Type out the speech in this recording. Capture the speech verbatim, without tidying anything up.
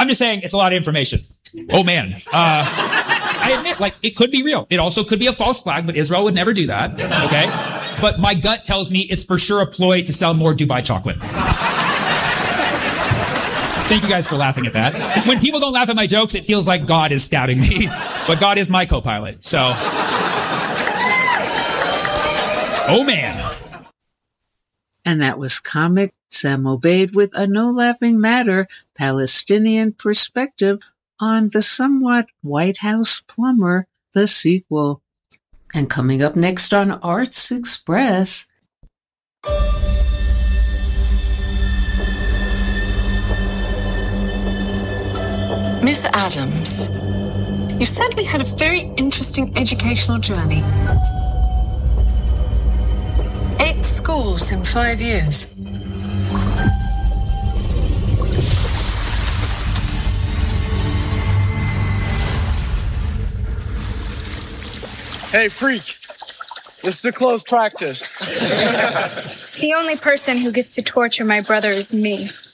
I'm just saying it's a lot of information. Oh, man. Uh, I admit, like, it could be real. It also could be a false flag, but Israel would never do that. Okay? But my gut tells me it's for sure a ploy to sell more Dubai chocolate. Thank you guys for laughing at that. When people don't laugh at my jokes, it feels like God is stabbing me. But God is my co-pilot, so. Oh, man. And that was comic Sam Obeid with a no laughing matter Palestinian perspective on the somewhat White House plumber, the sequel. And coming up next on Arts Express. Miss Adams, you've certainly had a very interesting educational journey. Eight schools in five years. Hey, freak. This is a closed practice. The only person who gets to torture my brother is me.